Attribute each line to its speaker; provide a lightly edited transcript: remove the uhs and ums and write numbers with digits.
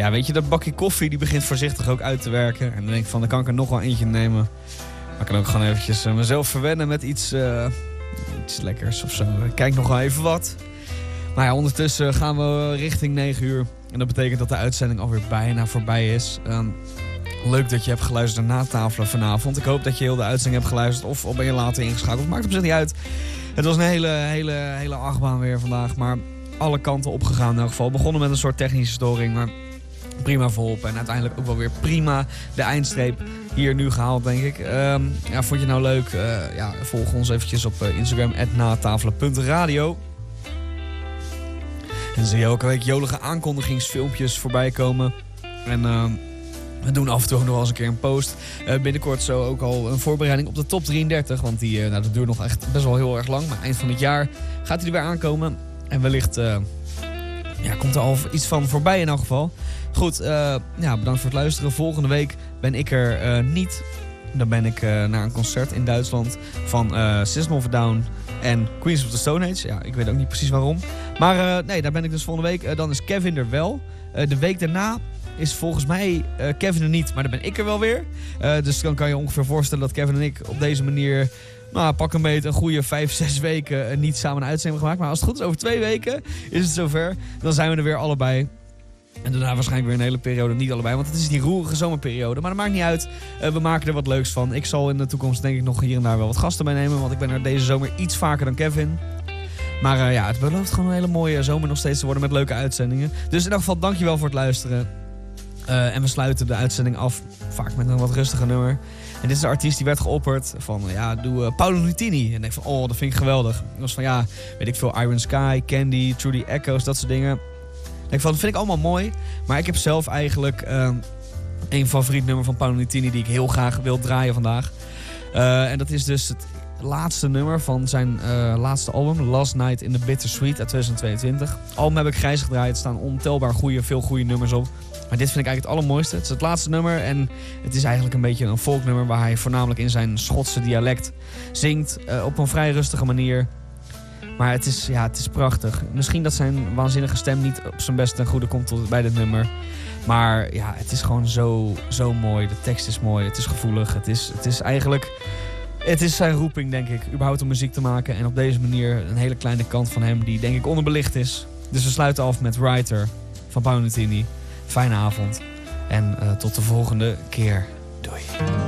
Speaker 1: Ja, weet je, dat bakje koffie die begint voorzichtig ook uit te werken. En dan denk ik van, dan kan ik er nog wel eentje nemen. Maar ik kan ook gewoon eventjes mezelf verwennen met iets lekkers of zo. Ik kijk nog wel even wat. Maar ja, ondertussen gaan we richting 9 uur. En dat betekent dat de uitzending alweer bijna voorbij is. Leuk dat je hebt geluisterd naar Natafelen vanavond. Ik hoop dat je heel de uitzending hebt geluisterd. Of al ben je later ingeschakeld. Maakt op zich niet uit. Het was een hele achtbaan weer vandaag. Maar alle kanten opgegaan in elk geval. Begonnen met een soort technische storing. Maar prima verholpen. En uiteindelijk ook wel weer prima de eindstreep hier nu gehaald, denk ik. Vond je nou leuk? Volg ons eventjes op Instagram @natafelen.radio. En dan zie je elke week jolige aankondigingsfilmpjes voorbij komen. En we doen af en toe nog wel eens een keer een post. Binnenkort zo ook al een voorbereiding op de top 33. Want dat duurt nog echt best wel heel erg lang. Maar eind van het jaar gaat hij er weer aankomen. En wellicht komt er al iets van voorbij in elk geval. Goed, bedankt voor het luisteren. Volgende week ben ik er niet. Dan ben ik naar een concert in Duitsland van System of a Down en Queens of the Stone Age. Ja, ik weet ook niet precies waarom. Maar daar ben ik dus volgende week. Dan is Kevin er wel. De week daarna is volgens mij Kevin er niet, maar dan ben ik er wel weer. Dus dan kan je ongeveer voorstellen dat Kevin en ik op deze manier, pak een beetje een goede 5-6 weken niet samen een uitzending gemaakt. Maar als het goed is, over 2 weken is het zover. Dan zijn we er weer allebei. En daarna waarschijnlijk weer een hele periode niet allebei. Want het is die roerige zomerperiode. Maar dat maakt niet uit. We maken er wat leuks van. Ik zal in de toekomst denk ik nog hier en daar wel wat gasten meenemen. Want ik ben er deze zomer iets vaker dan Kevin. Maar het belooft gewoon een hele mooie zomer nog steeds te worden met leuke uitzendingen. Dus in elk geval dankjewel voor het luisteren. En we sluiten de uitzending af vaak met een wat rustiger nummer. En dit is de artiest die werd geopperd van, doe Paolo Nutini. En ik denk van, dat vind ik geweldig. Dat was van, weet ik veel, Iron Sky, Candy, Trudy Echoes, dat soort dingen. Dat vind ik allemaal mooi. Maar ik heb zelf eigenlijk een favoriet nummer van Paolo Nutini die ik heel graag wil draaien vandaag. En dat is dus het laatste nummer van zijn laatste album, Last Night in the Bittersweet uit 2022. Album heb ik grijs gedraaid. Er staan ontelbaar veel goede nummers op. Maar dit vind ik eigenlijk het allermooiste. Het is het laatste nummer en het is eigenlijk een beetje een folknummer waar hij voornamelijk in zijn Schotse dialect zingt. Op een vrij rustige manier. Maar het is prachtig. Misschien dat zijn waanzinnige stem niet op zijn best ten goede komt tot bij dit nummer. Maar het is gewoon zo mooi. De tekst is mooi. Het is gevoelig. Het is zijn roeping, denk ik. Überhaupt om muziek te maken. En op deze manier een hele kleine kant van hem die, denk ik, onderbelicht is. Dus we sluiten af met Writer van Paolo Nutini. Fijne avond. En tot de volgende keer. Doei.